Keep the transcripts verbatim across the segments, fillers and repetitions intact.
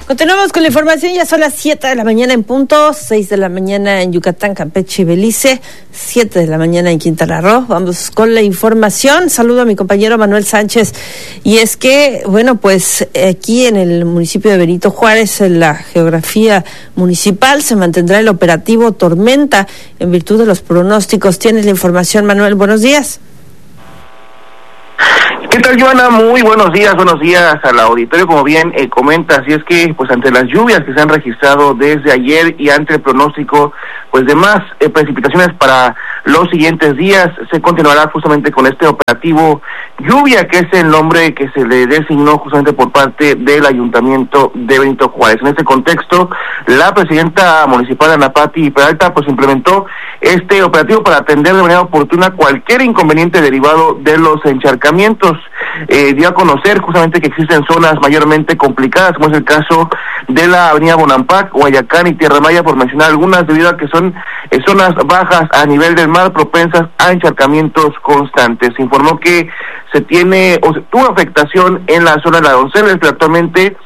Continuamos con la información, ya son las siete de la mañana en punto, seis de la mañana en Yucatán, Campeche y Belice, siete de la mañana en Quintana Roo. Vamos con la información. Saludo a mi compañero Manuel Sánchez. Y es que, bueno, pues aquí en el municipio de Benito Juárez, en la geografía municipal, se mantendrá el operativo Tormenta en virtud de los pronósticos. Tienes la información, Manuel. Buenos días. ¿Qué tal, Joana? Muy buenos días, buenos días al auditorio, como bien eh, comentas, y es que pues ante las lluvias que se han registrado desde ayer y ante el pronóstico pues de más eh, precipitaciones para los siguientes días, se continuará justamente con este operativo Lluvia, que es el nombre que se le designó justamente por parte del Ayuntamiento de Benito Juárez. En este contexto, la presidenta municipal Ana Patti Peralta pues implementó este operativo para atender de manera oportuna cualquier inconveniente derivado de los encharcamientos. Eh, dio a conocer justamente que existen zonas mayormente complicadas, como es el caso de la avenida Bonampak, Guayacán y Tierra Maya, por mencionar algunas, debido a que son eh, zonas bajas a nivel del mar, propensas a encharcamientos constantes. Se informó que se tiene o se tuvo afectación en la zona de la Donceles, pero actualmente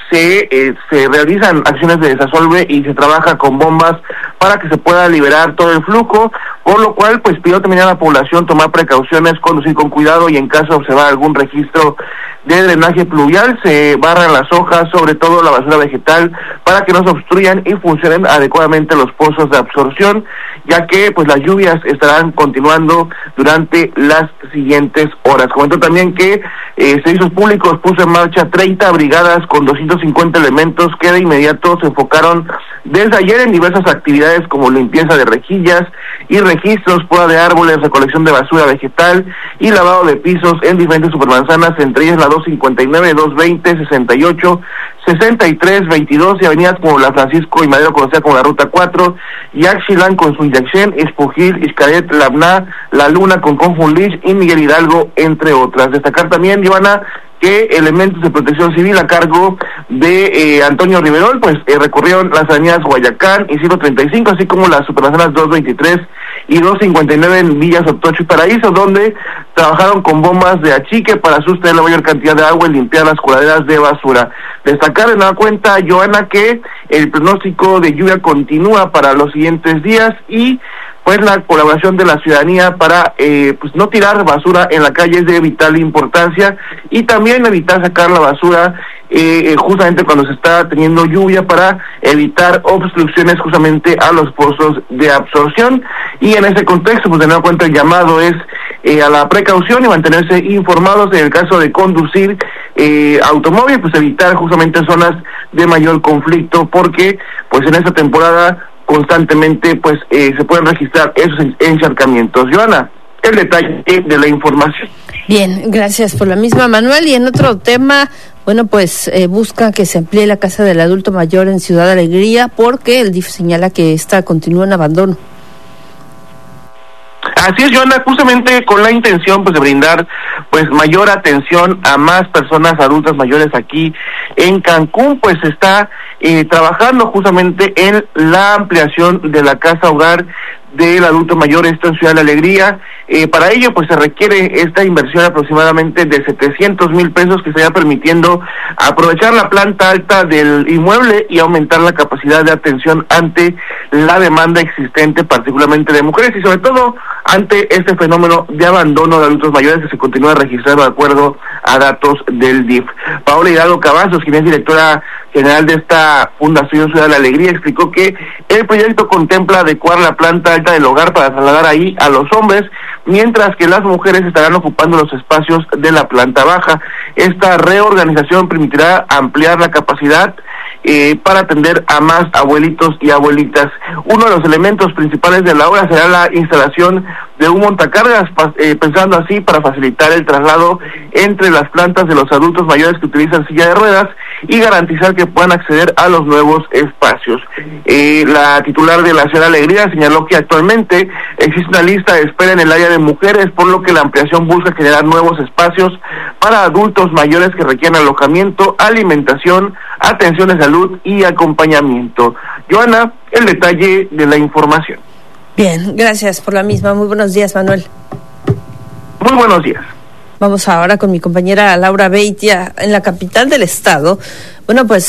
se eh, se realizan acciones de desasolve y se trabaja con bombas para que se pueda liberar todo el flujo, por lo cual pues pidió también a la población tomar precauciones, conducir con cuidado y en caso de observar algún registro de drenaje pluvial, se barran las hojas, sobre todo la basura vegetal, para que no se obstruyan y funcionen adecuadamente los pozos de absorción, ya que pues las lluvias estarán continuando durante las siguientes horas. Comentó también que eh, Servicios Públicos puso en marcha treinta brigadas con doscientos cincuenta elementos que de inmediato se enfocaron desde ayer en diversas actividades como limpieza de rejillas y registros, poda de árboles, recolección de basura vegetal y lavado de pisos en diferentes supermanzanas, entre ellas la doscientos cincuenta y nueve, doscientos veinte, sesenta y ocho, sesenta y tres, veintidós y avenidas como la Francisco y Madero, conocida como la Ruta cuatro, Yaxchilán con Suyaxén, Espujil, Xcaret, Labná, La Luna con Confunlich y Miguel Hidalgo, entre otras. Destacar también, Giovanna, que elementos de protección civil a cargo de eh, Antonio Riverol, pues eh, recorrieron las avenidas Guayacán y ciento treinta y cinco, así como las supermanzanas doscientos veintitrés y doscientos cincuenta y nueve en Villas Otocho y Paraíso, donde trabajaron con bombas de achique para sustraer la mayor cantidad de agua y limpiar las coladeras de basura. Destacar en la cuenta, Joana, que el pronóstico de lluvia continúa para los siguientes días y pues la colaboración de la ciudadanía para eh, pues no tirar basura en la calle es de vital importancia, y también evitar sacar la basura eh, justamente cuando se está teniendo lluvia para evitar obstrucciones justamente a los pozos de absorción. Y en ese contexto, pues de nueva cuenta el llamado es eh, a la precaución y mantenerse informados en el caso de conducir eh, automóvil, pues evitar justamente zonas de mayor conflicto, porque pues en esta temporada constantemente pues eh, se pueden registrar esos encharcamientos. Joana, el detalle de la información. Bien, gracias por la misma, Manuel. Y en otro tema, bueno, pues eh, busca que se amplíe la casa del adulto mayor en Ciudad Alegría, porque el D I F señala que esta continúa en abandono. Así es, Joana, justamente con la intención pues de brindar pues mayor atención a más personas adultas mayores aquí en Cancún, pues se está eh, trabajando justamente en la ampliación de la casa hogar del adulto mayor, esto en Ciudad de la Alegría. Eh, para ello pues se requiere esta inversión aproximadamente de setecientos mil pesos, que estaría permitiendo aprovechar la planta alta del inmueble y aumentar la capacidad de atención ante la demanda existente, particularmente de mujeres, y sobre todo ante este fenómeno de abandono de adultos mayores que se continúa registrando de acuerdo a datos del D I F. Paola Hidalgo Cavazos, quien es directora general de esta Fundación Ciudad de la Alegría, explicó que el proyecto contempla adecuar la planta alta del hogar para trasladar ahí a los hombres, mientras que las mujeres estarán ocupando los espacios de la planta baja. Esta reorganización permitirá ampliar la capacidad eh, para atender a más abuelitos y abuelitas. Uno de los elementos principales de la obra será la instalación de un montacargas, eh, pensando así para facilitar el traslado entre las plantas de los adultos mayores que utilizan silla de ruedas y garantizar que puedan acceder a los nuevos espacios. Eh, la titular de la Ciudad de Alegría señaló que actualmente existe una lista de espera en el área de mujeres, por lo que la ampliación busca generar nuevos espacios para adultos mayores que requieran alojamiento, alimentación, atención de salud y acompañamiento. Joana, el detalle de la información. Bien, gracias por la misma. Muy buenos días, Manuel. Muy buenos días. Vamos ahora con mi compañera Laura Beitia en la capital del estado. Bueno, pues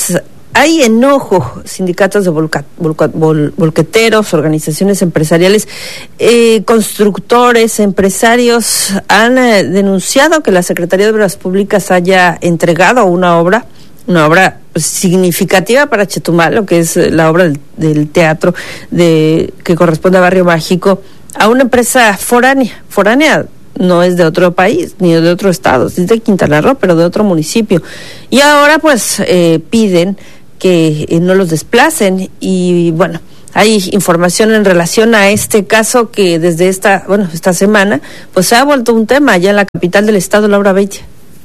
hay enojo, sindicatos de volca, volca, vol, volqueteros, organizaciones empresariales, eh, constructores, empresarios han eh, denunciado que la Secretaría de Obras Públicas haya entregado una obra, una obra significativa para Chetumal, lo que es la obra del, del teatro de que corresponde a Barrio Mágico, a una empresa foránea, foránea no es de otro país, ni de otro estado, es de Quintana Roo, pero de otro municipio. Y ahora pues eh, piden que eh, no los desplacen y bueno, hay información en relación a este caso que desde esta, bueno, esta semana, pues se ha vuelto un tema allá en la capital del estado, Laura Beitia.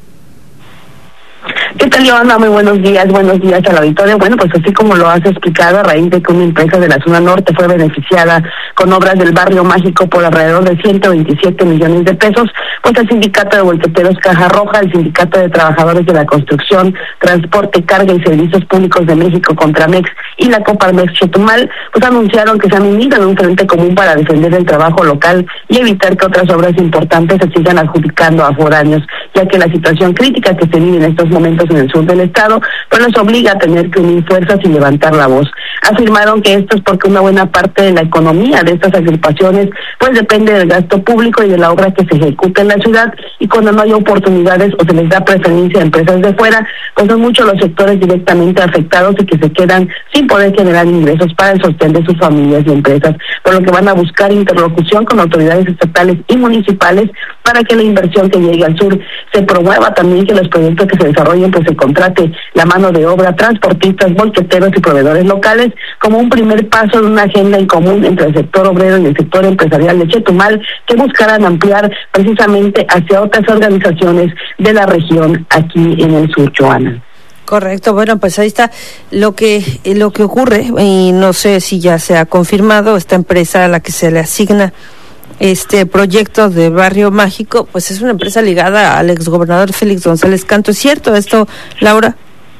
¿Qué tal, Joana? Muy buenos días, buenos días al auditorio. Bueno, pues así como lo has explicado, a raíz de que una empresa de la zona norte fue beneficiada con obras del Barrio Mágico por alrededor de ciento veintisiete millones de pesos, pues el Sindicato de Volqueteros Caja Roja, el Sindicato de Trabajadores de la Construcción, Transporte, Carga y Servicios Públicos de México, Contramex, y la Coparmex Chetumal, pues anunciaron que se han unido en un frente común para defender el trabajo local y evitar que otras obras importantes se sigan adjudicando a foráneos, ya que la situación crítica que se vive en estos momentos en el sur del estado, pues nos obliga a tener que unir fuerzas y levantar la voz. Afirmaron que esto es porque una buena parte de la economía de estas agrupaciones pues depende del gasto público y de la obra que se ejecuta en la ciudad, y cuando no hay oportunidades o se les da preferencia a empresas de fuera, pues son muchos los sectores directamente afectados y que se quedan sin poder generar ingresos para el sostén de sus familias y empresas, por lo que van a buscar interlocución con autoridades estatales y municipales para que la inversión que llegue al sur se promueva, también que los proyectos que se desarrollen pues se contrate la mano de obra, transportistas, volqueteros y proveedores locales, como un primer paso en una agenda en común entre el sector obrero y el sector empresarial de Chetumal, que buscarán ampliar precisamente hacia otras organizaciones de la región aquí en el sur, Joana. Correcto, bueno, pues ahí está lo que lo que ocurre, y no sé si ya se ha confirmado, esta empresa a la que se le asigna este proyecto de Barrio Mágico, pues es una empresa ligada al exgobernador Félix González Canto. ¿Es cierto esto, Laura?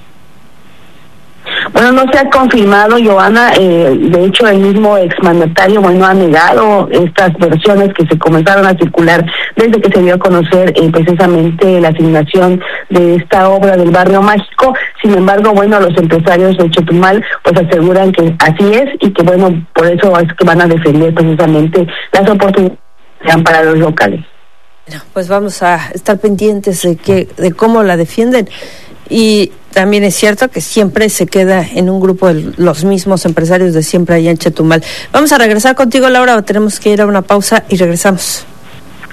Bueno, no se ha confirmado, Joana, eh, de hecho el mismo exmandatario, bueno, ha negado estas versiones que se comenzaron a circular desde que se dio a conocer eh, precisamente la asignación de esta obra del Barrio Mágico. Sin embargo, bueno, los empresarios de Chetumal pues aseguran que así es y que bueno, por eso es que van a defender precisamente las oportunidades para los locales. Bueno, pues vamos a estar pendientes de que de cómo la defienden. Y también es cierto que siempre se queda en un grupo de los mismos empresarios de siempre allá en Chetumal. Vamos a regresar contigo, Laura, tenemos que ir a una pausa y regresamos.